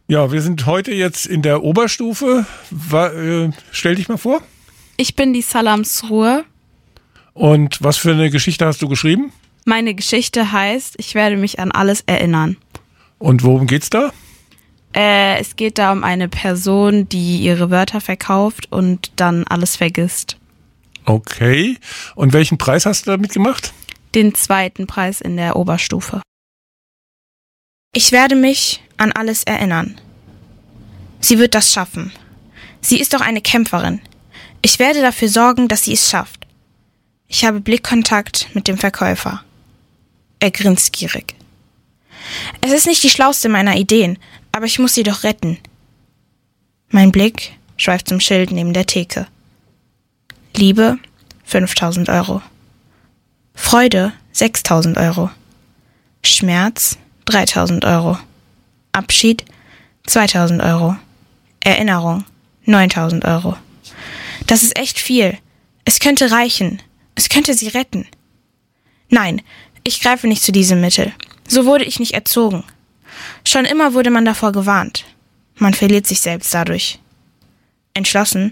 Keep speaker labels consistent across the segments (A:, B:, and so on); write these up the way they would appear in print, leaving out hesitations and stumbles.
A: Ja, wir sind heute jetzt in der Oberstufe. Stell dich mal vor.
B: Ich bin die Salamsruhe.
A: Und was für eine Geschichte hast du geschrieben?
B: Meine Geschichte heißt, ich werde mich an alles erinnern.
A: Und worum geht's da?
B: Es geht da um eine Person, die ihre Wörter verkauft und dann alles vergisst.
A: Okay. Und welchen Preis hast du damit gemacht?
B: Den 2. Preis in der Oberstufe. Ich werde mich an alles erinnern. Sie wird das schaffen. Sie ist doch eine Kämpferin. Ich werde dafür sorgen, dass sie es schafft. Ich habe Blickkontakt mit dem Verkäufer. Er grinst gierig. Es ist nicht die schlauste meiner Ideen, aber ich muss sie doch retten. Mein Blick schweift zum Schild neben der Theke. Liebe 5.000 Euro. Freude 6.000 Euro. Schmerz 3.000 Euro. Abschied 2.000 Euro. Erinnerung 9.000 Euro. Das ist echt viel. Es könnte reichen. Es könnte sie retten. Nein, ich greife nicht zu diesem Mittel. So wurde ich nicht erzogen. Schon immer wurde man davor gewarnt. Man verliert sich selbst dadurch. Entschlossen,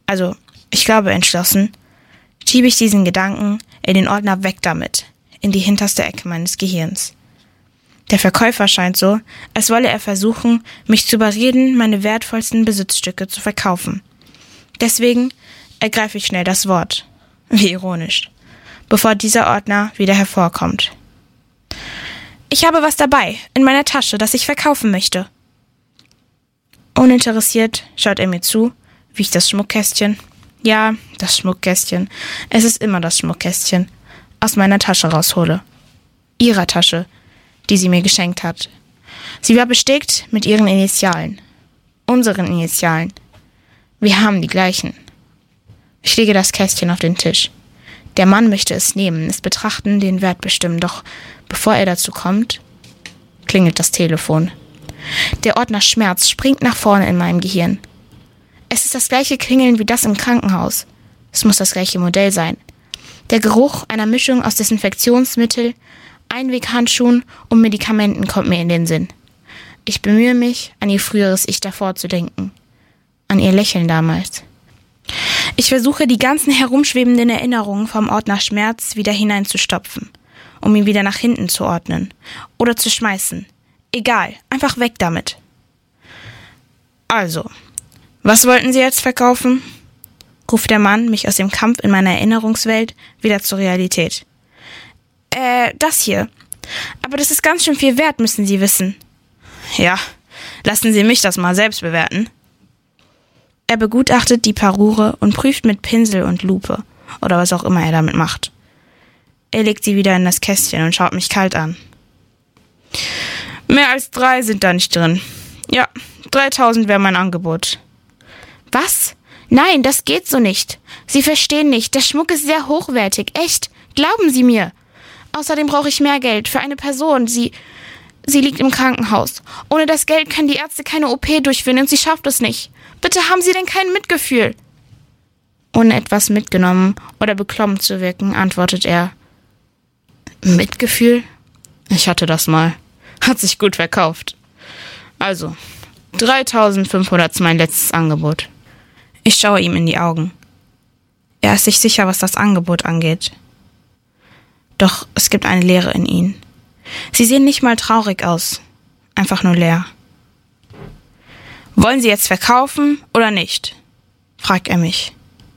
B: schiebe ich diesen Gedanken in den Ordner weg damit, in die hinterste Ecke meines Gehirns. Der Verkäufer scheint so, als wolle er versuchen, mich zu überreden, meine wertvollsten Besitzstücke zu verkaufen. Deswegen ergreife ich schnell das Wort. Wie ironisch. Bevor dieser Ordner wieder hervorkommt. Ich habe was dabei, in meiner Tasche, das ich verkaufen möchte. Uninteressiert schaut er mir zu, wie ich das Schmuckkästchen, ja, das Schmuckkästchen, es ist immer das Schmuckkästchen, aus meiner Tasche raushole. Ihrer Tasche, die sie mir geschenkt hat. Sie war bestickt mit ihren Initialen. Unseren Initialen. Wir haben die gleichen. Ich lege das Kästchen auf den Tisch. Der Mann möchte es nehmen, es betrachten, den Wert bestimmen, doch bevor er dazu kommt, klingelt das Telefon. Der Ordner Schmerz springt nach vorne in meinem Gehirn. Es ist das gleiche Klingeln wie das im Krankenhaus. Es muss das gleiche Modell sein. Der Geruch einer Mischung aus Desinfektionsmittel, Einweghandschuhen und Medikamenten kommt mir in den Sinn. Ich bemühe mich, an ihr früheres Ich davor zu denken. An ihr Lächeln damals. Ich versuche, die ganzen herumschwebenden Erinnerungen vom Ordner Schmerz wieder hineinzustopfen, um ihn wieder nach hinten zu ordnen oder zu schmeißen. Egal, einfach weg damit. Also, was wollten Sie jetzt verkaufen? Ruft der Mann mich aus dem Kampf in meiner Erinnerungswelt wieder zur Realität. Das hier. Aber das ist ganz schön viel wert, müssen Sie wissen. Ja, lassen Sie mich das mal selbst bewerten. Er begutachtet die Parure und prüft mit Pinsel und Lupe oder was auch immer er damit macht. Er legt sie wieder in das Kästchen und schaut mich kalt an. Mehr als 3 sind da nicht drin. Ja, 3.000 wäre mein Angebot. Was? Nein, das geht so nicht. Sie verstehen nicht, der Schmuck ist sehr hochwertig, echt. Glauben Sie mir. Außerdem brauche ich mehr Geld für eine Person. Sie liegt im Krankenhaus. Ohne das Geld können die Ärzte keine OP durchführen und sie schafft es nicht. Bitte haben Sie denn kein Mitgefühl? Ohne etwas mitgenommen oder beklommen zu wirken, antwortet er. Mitgefühl? Ich hatte das mal. Hat sich gut verkauft. Also, 3.500 ist mein letztes Angebot. Ich schaue ihm in die Augen. Er ist sich sicher, was das Angebot angeht. Doch es gibt eine Leere in ihnen. Sie sehen nicht mal traurig aus. Einfach nur leer. Wollen Sie jetzt verkaufen oder nicht? Fragt er mich.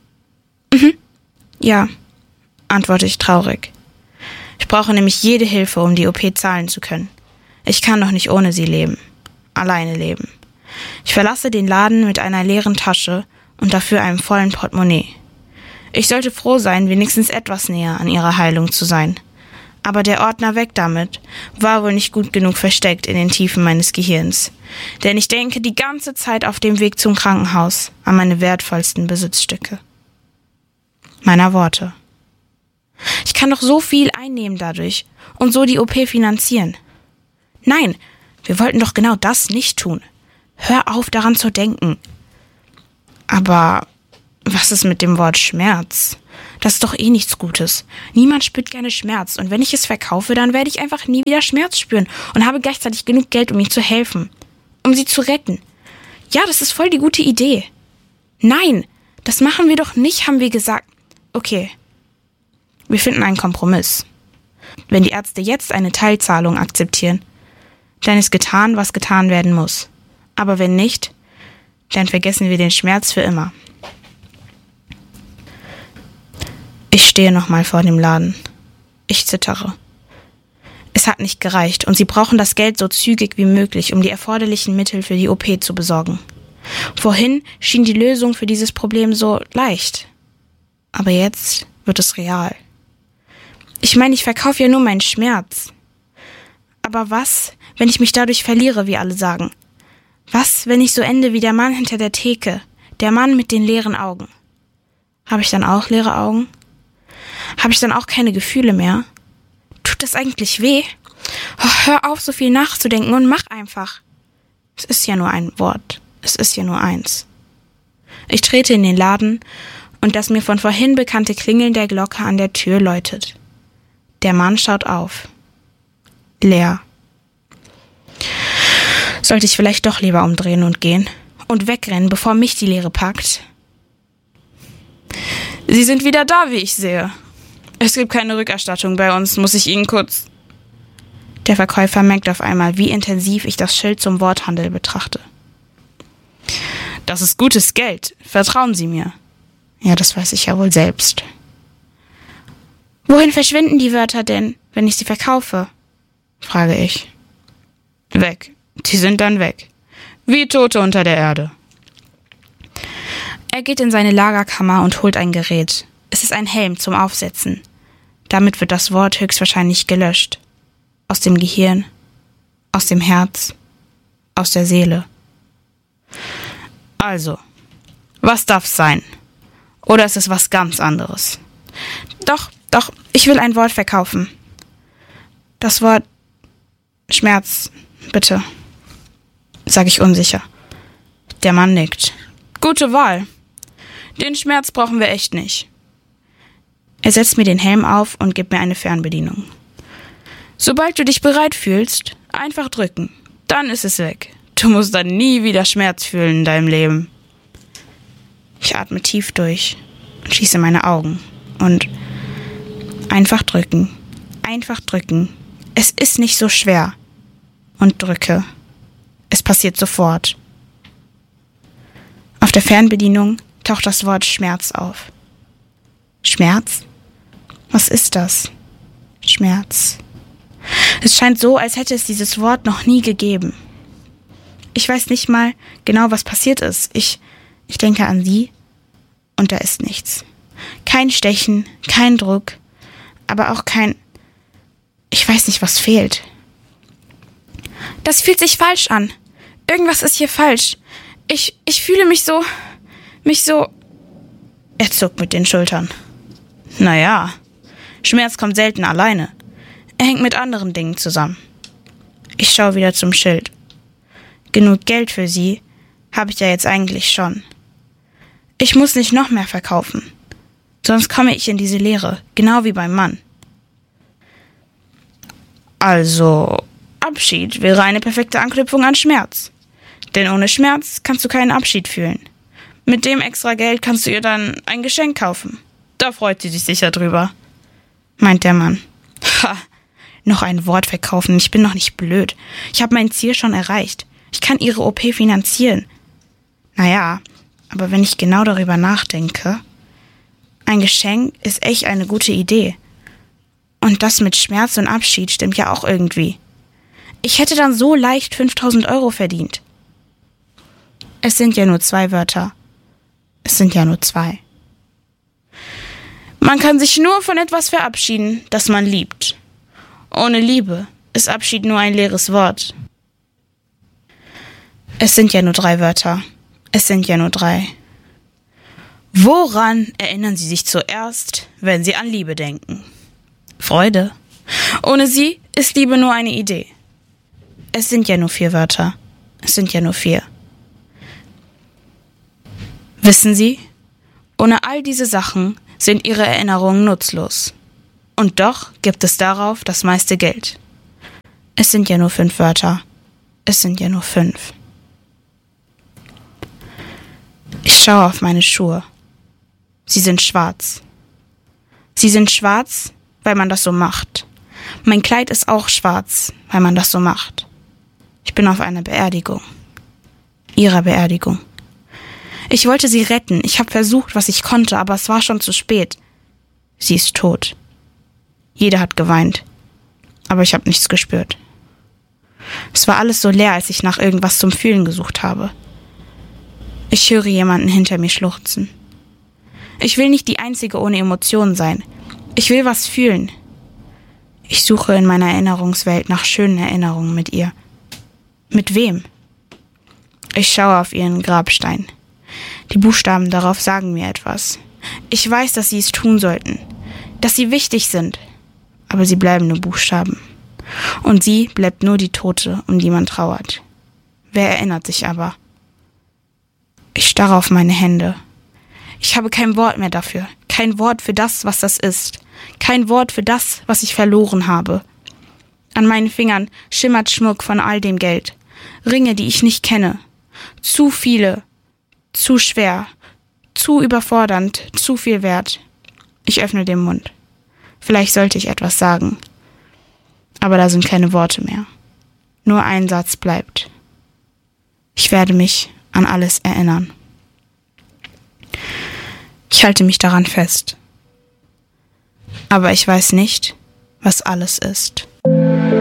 B: Ja, antworte ich traurig. Ich brauche nämlich jede Hilfe, um die OP zahlen zu können. Ich kann doch nicht ohne sie leben. Alleine leben. Ich verlasse den Laden mit einer leeren Tasche und dafür einem vollen Portemonnaie. Ich sollte froh sein, wenigstens etwas näher an ihrer Heilung zu sein. Aber der Ordner weg damit war wohl nicht gut genug versteckt in den Tiefen meines Gehirns. Denn ich denke die ganze Zeit auf dem Weg zum Krankenhaus an meine wertvollsten Besitzstücke. Meiner Worte. Ich kann doch so viel einnehmen dadurch und so die OP finanzieren. Nein, wir wollten doch genau das nicht tun. Hör auf, daran zu denken. Aber was ist mit dem Wort Schmerz? Das ist doch eh nichts Gutes. Niemand spürt gerne Schmerz und wenn ich es verkaufe, dann werde ich einfach nie wieder Schmerz spüren und habe gleichzeitig genug Geld, um ihm zu helfen. um sie zu retten. Ja, das ist voll die gute Idee. Nein, das machen wir doch nicht, haben wir gesagt. Okay, wir finden einen Kompromiss. Wenn die Ärzte jetzt eine Teilzahlung akzeptieren, dann ist getan, was getan werden muss. Aber wenn nicht, dann vergessen wir den Schmerz für immer. Ich stehe nochmal vor dem Laden. Ich zittere. Es hat nicht gereicht und sie brauchen das Geld so zügig wie möglich, um die erforderlichen Mittel für die OP zu besorgen. Vorhin schien die Lösung für dieses Problem so leicht. Aber jetzt wird es real. Ich meine, ich verkaufe ja nur meinen Schmerz. Aber was, wenn ich mich dadurch verliere, wie alle sagen? Was, wenn ich so ende wie der Mann hinter der Theke, der Mann mit den leeren Augen? Habe ich dann auch leere Augen? Habe ich dann auch keine Gefühle mehr? Tut das eigentlich weh? Oh, hör auf, so viel nachzudenken und mach einfach. Es ist ja nur ein Wort. Es ist ja nur eins. Ich trete in den Laden und das mir von vorhin bekannte Klingeln der Glocke an der Tür läutet. Der Mann schaut auf. Leer. Sollte ich vielleicht doch lieber umdrehen und gehen und wegrennen, bevor mich die Leere packt? Sie sind wieder da, wie ich sehe. Es gibt keine Rückerstattung bei uns, muss ich Ihnen kurz... Der Verkäufer merkt auf einmal, wie intensiv ich das Schild zum Worthandel betrachte. Das ist gutes Geld, vertrauen Sie mir. Ja, das weiß ich ja wohl selbst. Wohin verschwinden die Wörter denn, wenn ich sie verkaufe? Frage ich. Weg. Die sind dann weg. Wie Tote unter der Erde. Er geht in seine Lagerkammer und holt ein Gerät. Es ist ein Helm zum Aufsetzen. Damit wird das Wort höchstwahrscheinlich gelöscht. Aus dem Gehirn, aus dem Herz, aus der Seele. Also, was darf's sein? Oder ist es was ganz anderes? Doch, ich will ein Wort verkaufen. Das Wort Schmerz, bitte, sage ich unsicher. Der Mann nickt. Gute Wahl. Den Schmerz brauchen wir echt nicht. Er setzt mir den Helm auf und gibt mir eine Fernbedienung. Sobald du dich bereit fühlst, einfach drücken. Dann ist es weg. Du musst dann nie wieder Schmerz fühlen in deinem Leben. Ich atme tief durch und schließe meine Augen. Und einfach drücken. Einfach drücken. Es ist nicht so schwer. Und drücke. Es passiert sofort. Auf der Fernbedienung taucht das Wort Schmerz auf. Schmerz? Was ist das? Schmerz. Es scheint so, als hätte es dieses Wort noch nie gegeben. Ich weiß nicht mal genau, was passiert ist. Ich denke an sie und da ist nichts. Kein Stechen, kein Druck, aber auch kein... Ich weiß nicht, was fehlt. Das fühlt sich falsch an. Irgendwas ist hier falsch. Ich fühle mich so... Er zuckt mit den Schultern. Naja, Schmerz kommt selten alleine. Er hängt mit anderen Dingen zusammen. Ich schaue wieder zum Schild. Genug Geld für sie habe ich ja jetzt eigentlich schon. Ich muss nicht noch mehr verkaufen. Sonst komme ich in diese Leere, genau wie beim Mann. Also, Abschied wäre eine perfekte Anknüpfung an Schmerz. Denn ohne Schmerz kannst du keinen Abschied fühlen. Mit dem extra Geld kannst du ihr dann ein Geschenk kaufen. Da freut sie sich sicher drüber, meint der Mann. Ha, noch ein Wort verkaufen, ich bin noch nicht blöd. Ich habe mein Ziel schon erreicht. Ich kann ihre OP finanzieren. Naja, aber wenn ich genau darüber nachdenke, ein Geschenk ist echt eine gute Idee. Und das mit Schmerz und Abschied stimmt ja auch irgendwie. Ich hätte dann so leicht 5.000 € verdient. Es sind ja nur 2 Wörter. Es sind ja nur 2. Man kann sich nur von etwas verabschieden, das man liebt. Ohne Liebe ist Abschied nur ein leeres Wort. Es sind ja nur 3 Wörter. Es sind ja nur 3. Woran erinnern Sie sich zuerst, wenn Sie an Liebe denken? Freude. Ohne sie ist Liebe nur eine Idee. Es sind ja nur 4 Wörter. Es sind ja nur 4. Wissen Sie, ohne all diese Sachen sind Ihre Erinnerungen nutzlos. Und doch gibt es darauf das meiste Geld. Es sind ja nur 5 Wörter. Es sind ja nur 5. Ich schaue auf meine Schuhe. Sie sind schwarz. Sie sind schwarz, weil man das so macht. Mein Kleid ist auch schwarz, weil man das so macht. Ich bin auf einer Beerdigung. Ihrer Beerdigung. Ich wollte sie retten. Ich habe versucht, was ich konnte, aber es war schon zu spät. Sie ist tot. Jeder hat geweint. Aber ich habe nichts gespürt. Es war alles so leer, als ich nach irgendwas zum Fühlen gesucht habe. Ich höre jemanden hinter mir schluchzen. Ich will nicht die Einzige ohne Emotionen sein. Ich will was fühlen. Ich suche in meiner Erinnerungswelt nach schönen Erinnerungen mit ihr. Mit wem? Ich schaue auf ihren Grabstein. Die Buchstaben darauf sagen mir etwas. Ich weiß, dass sie es tun sollten, dass sie wichtig sind, aber sie bleiben nur Buchstaben. Und sie bleibt nur die Tote, um die man trauert. Wer erinnert sich aber? Ich starre auf meine Hände. Ich habe kein Wort mehr dafür, kein Wort für das, was das ist, kein Wort für das, was ich verloren habe. An meinen Fingern schimmert Schmuck von all dem Geld, Ringe, die ich nicht kenne, zu viele, zu schwer, zu überfordernd, zu viel wert. Ich öffne den Mund. Vielleicht sollte ich etwas sagen. Aber da sind keine Worte mehr. Nur ein Satz bleibt. Ich werde mich an alles erinnern. Ich halte mich daran fest. Aber ich weiß nicht, was alles ist.